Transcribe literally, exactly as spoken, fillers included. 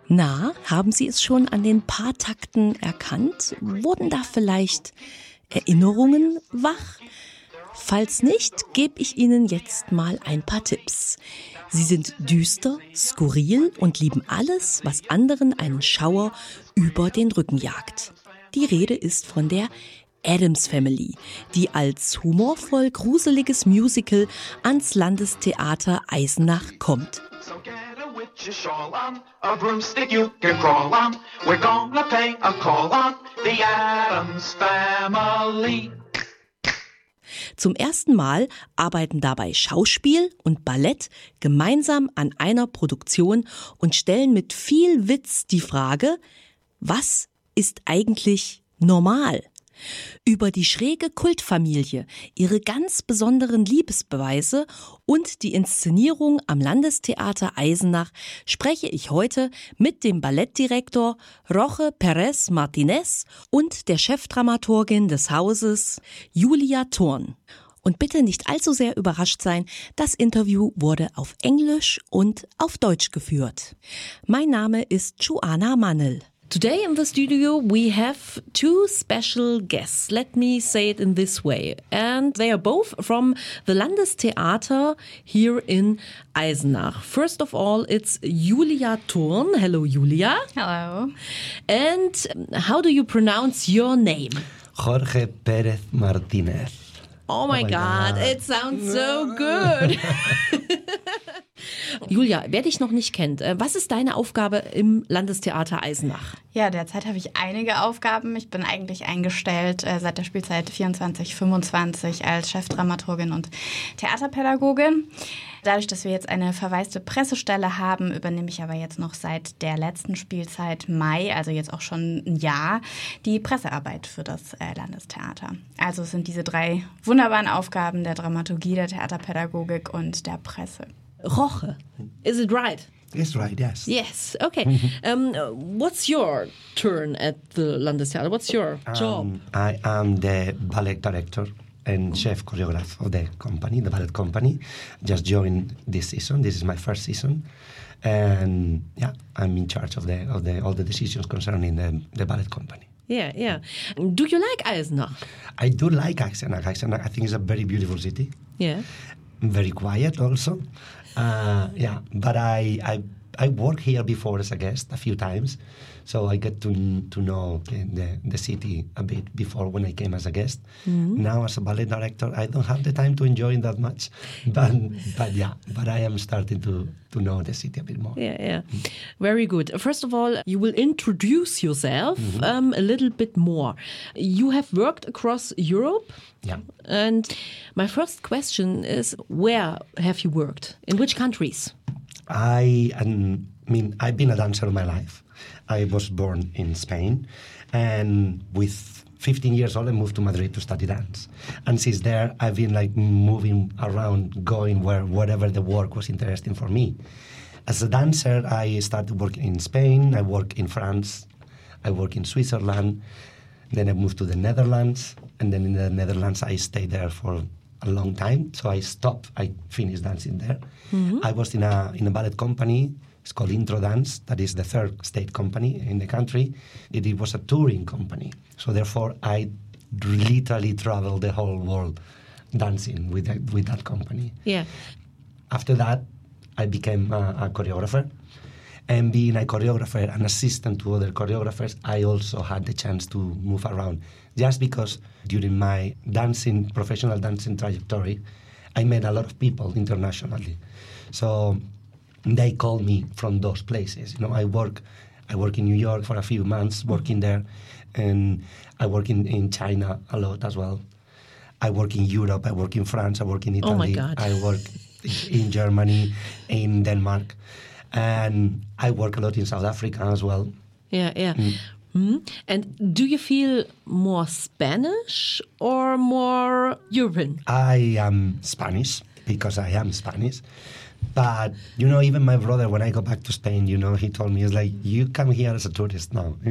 Na, haben Sie es schon an den paar Takten erkannt? Wurden da vielleicht Erinnerungen wach? Falls nicht, gebe ich Ihnen jetzt mal ein paar Tipps. Sie sind düster, skurril und lieben alles, was anderen einen Schauer über den Rücken jagt. Die Rede ist von der Addams Family, die als humorvoll gruseliges Musical ans Landestheater Eisenach kommt. Your shawl on, a broomstick you can crawl on. We're gonna pay a call on the Addams Family. Zum ersten Mal arbeiten dabei Schauspiel und Ballett gemeinsam an einer Produktion und stellen mit viel Witz die Frage, was ist eigentlich normal? Über die schräge Kultfamilie, ihre ganz besonderen Liebesbeweise und die Inszenierung am Landestheater Eisenach spreche ich heute mit dem Ballettdirektor Roche Perez Martinez und der Chefdramaturgin des Hauses Julia Thorn. Und bitte nicht allzu sehr überrascht sein, das Interview wurde auf Englisch und auf Deutsch geführt. Mein Name ist Joanna Mannel. Today in the studio we have two special guests. Let me say it in this way. And they are both from the Landestheater here in Eisenach. First of all, it's Julia Thorn. Hello, Julia. Hello. And how do you pronounce your name? Jorge Perez Martinez. Oh my, oh my God. God, it sounds so good. Julia, wer dich noch nicht kennt, was ist deine Aufgabe im Landestheater Eisenach? Ja, derzeit habe ich einige Aufgaben. Ich bin eigentlich eingestellt äh, seit der Spielzeit vierundzwanzig fünfundzwanzig als Chefdramaturgin und Theaterpädagogin. Dadurch, dass wir jetzt eine verwaiste Pressestelle haben, übernehme ich aber jetzt noch seit der letzten Spielzeit Mai, also jetzt auch schon ein Jahr, die Pressearbeit für das äh, Landestheater. Also es sind diese drei wunderbaren Aufgaben der Dramaturgie, der Theaterpädagogik und der Presse. Roche, is it right? It's right, yes. Yes, okay. um, what's your turn at the Landestheater? What's your um, job? I am the ballet director and chef choreographer of the company, the ballet company. Just joined this season. This is my first season. And yeah, I'm in charge of the of the all the decisions concerning the, the ballet company. Yeah, yeah. Do you like Eisenach? I do like Eisenach. Eisenach, I think, is a very beautiful city. Yeah. Very quiet also. Uh, yeah, but I, I I worked here before as a guest a few times, so I get to to know the the city a bit before when I came as a guest. Mm-hmm. Now as a ballet director, I don't have the time to enjoy it that much, but but yeah, but I am starting to to know the city a bit more. Yeah, yeah, mm-hmm. Very good. First of all, you will introduce yourself mm-hmm. um, a little bit more. You have worked across Europe. Yeah. And my first question is, where have you worked? In which countries? I, um, mean, I've been a dancer all my life. I was born in Spain, and with fifteen years old, I moved to Madrid to study dance. And since there, I've been like moving around, going where wherever the work was interesting for me. As a dancer, I started working in Spain. I work in France. I work in Switzerland. Then I moved to the Netherlands, and then in the Netherlands I stayed there for a long time. So I stopped. I finished dancing there. Mm-hmm. I was in a in a ballet company. It's called Intro Dance. That is the third state company in the country. It, it was a touring company. So therefore, I literally traveled the whole world dancing with that, with that company. Yeah. After that, I became a, a choreographer. And being a choreographer, an assistant to other choreographers, I also had the chance to move around. Just because during my dancing, professional dancing trajectory, I met a lot of people internationally. So they called me from those places. You know, I work, I work in New York for a few months, working there, and I work in, in China a lot as well. I work in Europe, I work in France, I work in Italy. Oh my God. I work in Germany, in Denmark. And I work a lot in South Africa as well. Yeah, yeah. Mm. Mm-hmm. And do you feel more Spanish or more European? I am Spanish because I am Spanish. But, you know, even my brother, when I go back to Spain, you know, he told me, it's like, you come here as a tourist now.